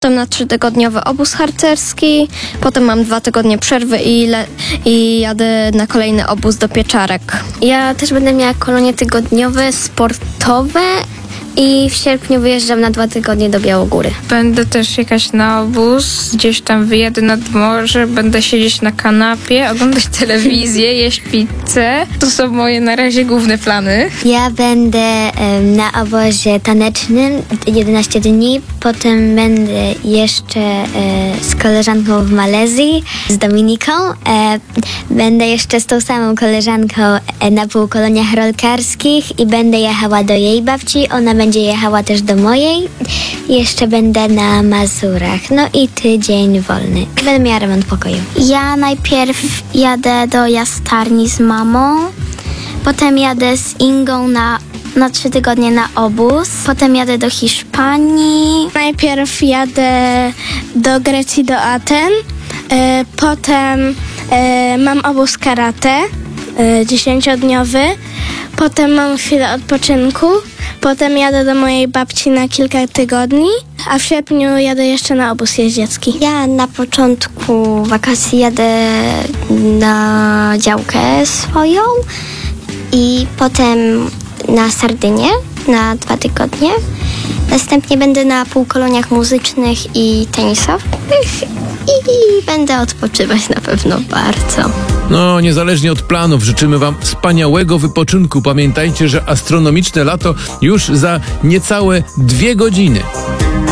potem na 3-tygodniowy obóz harcerski, potem mam 2 tygodnie przerwy i jadę na kolejny obóz do Pieczarek. Ja też będę miała kolonie tygodniowe, sportowe i w sierpniu wyjeżdżam na 2 tygodnie do Białogóry. Będę też jechać na obóz, gdzieś tam wyjadę nad morze, będę siedzieć na kanapie, oglądać telewizję, jeść pizzę. To są moje na razie główne plany. Ja będę na obozie tanecznym 11 dni, potem będę jeszcze z koleżanką w Malezji, z Dominiką. Będę jeszcze z tą samą koleżanką na półkoloniach rolkarskich i będę jechała do jej babci, ona będzie jechała też do mojej. Jeszcze będę na Mazurach, no i tydzień wolny. Będę miała remont pokoju. Ja najpierw jadę do Jastarni z mamą, potem jadę z Ingą na 3 tygodnie na obóz, potem jadę do Hiszpanii. Najpierw jadę do Grecji, do Aten, potem mam obóz karate 10-dniowy, potem mam chwilę odpoczynku, potem jadę do mojej babci na kilka tygodni, a w sierpniu jadę jeszcze na obóz jeździecki. Ja na początku wakacji jadę na działkę swoją i potem na Sardynię na 2 tygodnie. Następnie będę na półkoloniach muzycznych i tenisowych i będę odpoczywać na pewno bardzo. No, niezależnie od planów, życzymy wam wspaniałego wypoczynku. Pamiętajcie, że astronomiczne lato już za niecałe 2 godziny.